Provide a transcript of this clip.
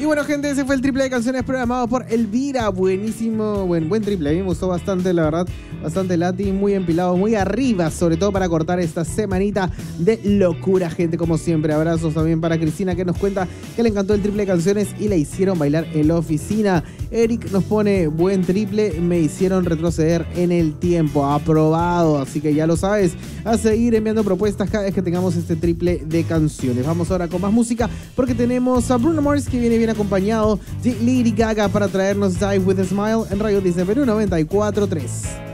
bueno, gente, ese fue el triple de canciones programado por Elvira. Buenísimo, buen triple. A mí me gustó bastante, la verdad. Bastante latín, muy empilado, muy arriba, sobre todo para cortar esta semanita de locura, gente, como siempre. Abrazos también para Cristina, que nos cuenta que le encantó el triple de canciones y le hicieron bailar en la oficina. Eric nos pone buen triple, me hicieron retroceder en el tiempo. Aprobado, así que ya lo sabes. A seguir enviando propuestas cada vez que tengamos este triple de canciones. Vamos ahora con más música porque tenemos a Bruno Mars, que viene bien acompañado de Lady Gaga para traernos Die With A Smile en Radio Disney Perú 94.3.